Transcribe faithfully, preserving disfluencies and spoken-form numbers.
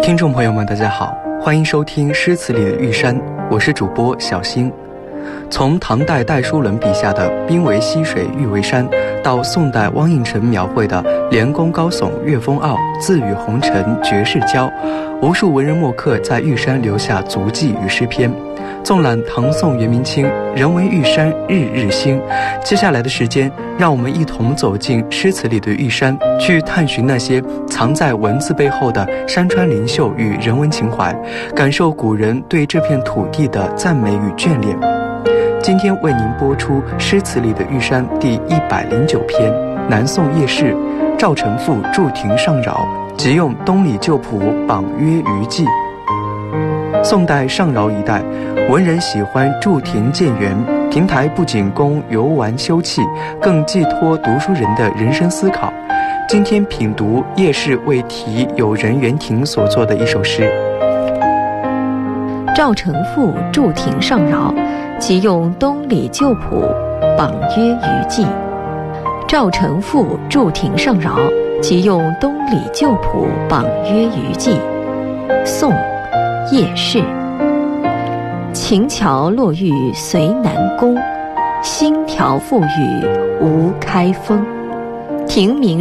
听众朋友们大家好，欢迎收听诗词里的玉山，我是主播小新。从唐代戴叔伦笔下的兵为溪水玉为山，到宋代汪应辰描绘的连宫高耸月风傲，自与红尘绝世交，无数文人墨客在玉山留下足迹与诗篇。纵览唐宋元明清，人文玉山日日新。接下来的时间，让我们一同走进诗词里的玉山，去探寻那些藏在文字背后的山川灵秀与人文情怀，感受古人对这片土地的赞美与眷恋。今天为您播出诗词里的玉山第一百零九篇，南宋叶氏赵承父筑亭上饶，即用东里旧谱榜约余记。宋代上饶一带，文人喜欢筑亭建园，亭台不仅供游玩休憩，更寄托读书人的人生思考。今天品读叶氏为题有人园亭所作的一首诗。 赵承父筑亭上饶，即用东里旧谱榜约余记。赵承父筑亭上饶，即用东里旧谱榜约余记。宋叶氏。秦桥落玉随南宫，星条覆雨无开封。亭明